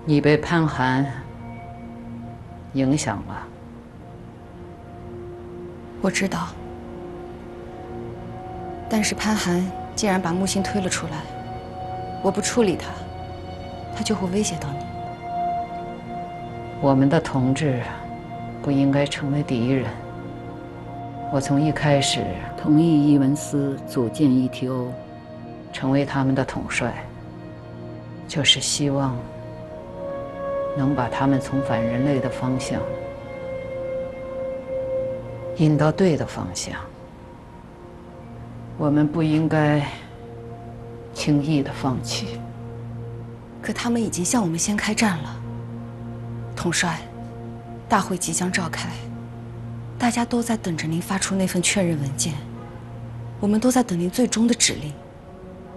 你被潘寒影响了。 我知道，但是潘寒既然把木星推了出来，我不处理他，他就会威胁到你。 我们的同志不应该成为敌人。我从一开始同意伊文斯组建 ETO， 成为他们的统帅，就是希望能把他们从反人类的方向引到对的方向。我们不应该轻易的放弃。 可他们已经向我们先开战了。统帅，大会即将召开，大家都在等着您发出那份确认文件，我们都在等您最终的指令。